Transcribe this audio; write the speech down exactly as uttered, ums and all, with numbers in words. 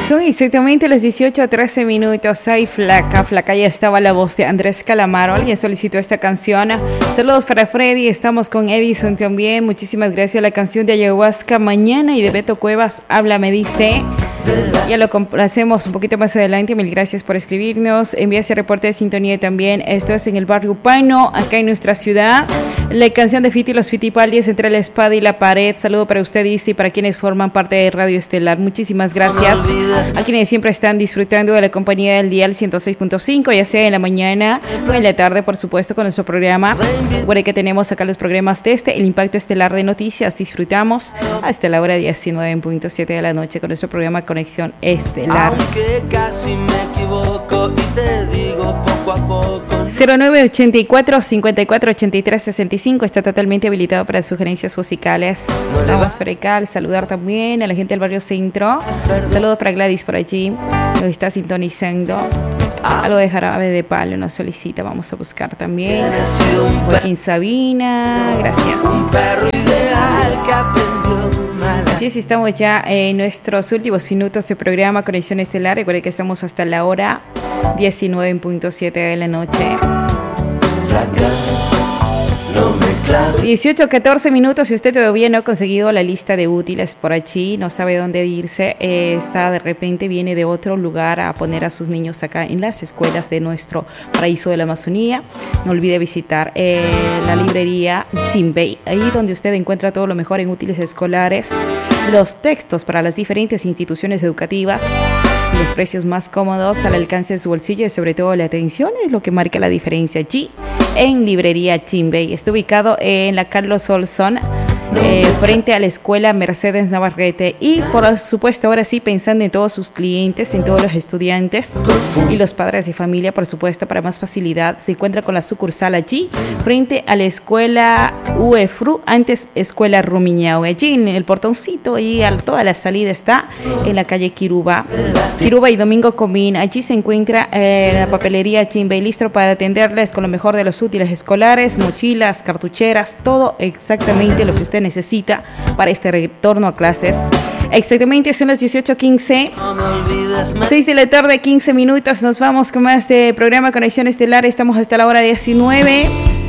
Son exactamente las dieciocho a trece minutos. Ay, flaca, flaca, ya estaba la voz de Andrés Calamaro. Alguien solicitó esta canción. Saludos para Freddy, estamos con Edison también. Muchísimas gracias. La canción de Ayahuasca Mañana y de Beto Cuevas, Habla, me dice. Ya lo hacemos un poquito más adelante. Mil gracias por escribirnos. Envía ese reporte de sintonía también. Esto es en el barrio Pano, acá en nuestra ciudad. La canción de Fiti y los Fitipaldis, Entre la espada y la pared. Saludo para usted, Isi, y para quienes forman parte de Radio Estelar. Muchísimas gracias a quienes siempre están disfrutando de la compañía del dial ciento seis punto cinco, ya sea en la mañana o en la tarde, por supuesto, con nuestro programa. Recuerde que tenemos acá los programas de este, el Impacto Estelar de Noticias. Disfrutamos hasta la hora diecinueve punto siete de la noche con nuestro programa Conexión Estelar. Aunque casi me equivoco y te digo poco a poco. cero nueve ochenta y cuatro, cincuenta y cuatro, ochenta y tres, sesenta y cinco está totalmente habilitado para sugerencias musicales. Vamos por acá, saludar también a la gente del barrio Centro. Saludos para Gladys por allí, nos está sintonizando. Algo de Jarabe de Palo nos solicita, vamos a buscar también. Joaquín Sabina, gracias. Así es, estamos ya en nuestros últimos minutos de programa Conexión Estelar. Recuerden que estamos hasta la hora diecinueve punto siete de la noche. dieciocho a catorce minutos. Si usted todavía no ha conseguido la lista de útiles por allí, no sabe dónde irse, eh, está de repente viene de otro lugar a poner a sus niños acá en las escuelas de nuestro paraíso de la Amazonía, no olvide visitar eh, la librería Chimbey, ahí donde usted encuentra todo lo mejor en útiles escolares, los textos para las diferentes instituciones educativas, los precios más cómodos al alcance de su bolsillo y sobre todo la atención es lo que marca la diferencia allí en librería Chimbey. Está ubicado en la Carlos Olson, eh, frente a la escuela Mercedes Navarrete, y por supuesto ahora sí pensando en todos sus clientes, en todos los estudiantes y los padres de familia, por supuesto, para más facilidad se encuentra con la sucursal allí frente a la escuela U E F R U, antes escuela Rumiñao, allí en el portoncito y a toda la salida está en la calle Quiruba Quiruba y Domingo Comín. Allí se encuentra eh, la papelería Chimbey, listo para atenderles con lo mejor de los útiles escolares, mochilas, cartucheras, todo exactamente lo que usted necesita para este retorno a clases. Exactamente, son las dieciocho quince, seis de la tarde, quince minutos. Nos vamos con más de programa Conexión Estelar. Estamos hasta la hora diecinueve.